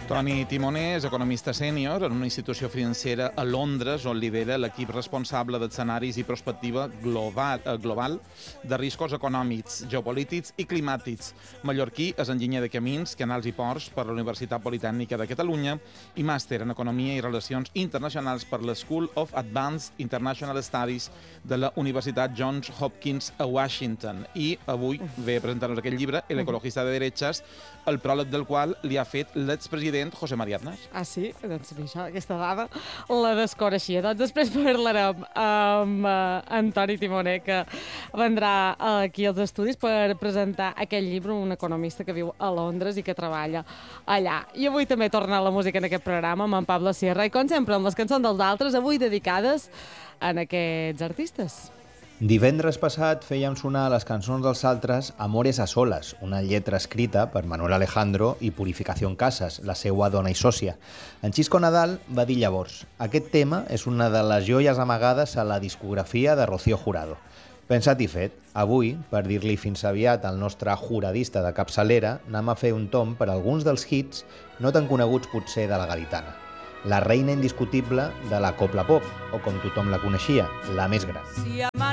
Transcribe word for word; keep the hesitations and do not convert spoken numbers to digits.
Toni Timoner és economista sènior en una institució financera a Londres, on lidera l'equip responsable d'escenaris i prospectiva global, eh, global de riscos econòmics, geopolítics i climàtics. Mallorquí és enginyer de camins, canals i ports per la Universitat Politècnica de Catalunya i màster en Economia i Relacions Internacionals per la School of Advanced International Studies de la Universitat Johns Hopkins a Washington. I avui ve a presentar-nos aquest llibre, El ecologista de derechas, el pròleg del qual li ha fet l'expresident José María Aznar. Ah, sí? Doncs això, aquesta dada la desconeixia. Doncs després parlarem amb uh, Antoni Timoner, que vendrà aquí als estudis per presentar aquest llibre, un economista que viu a Londres i que treballa allà. I avui també torna la música en aquest programa amb en Pablo Sierra i, com sempre, amb les cançons dels altres, avui dedicades a aquests artistes. Divendres passat fèiem sonar les cançons dels altres Amores a soles, una lletra escrita per Manuel Alejandro i Purificación Casas, la seua dona i sòcia. En Xisco Nadal va dir llavors: aquest tema és una de les joies amagades a la discografia de Rocío Jurado. Pensat i fet, avui, per dir-li fins aviat al nostre juradista de capçalera, anem a fer un tom per alguns dels hits no tan coneguts potser de la gaditana. La reina indiscutible de la copla pop, o com tothom la coneixia, la més gran.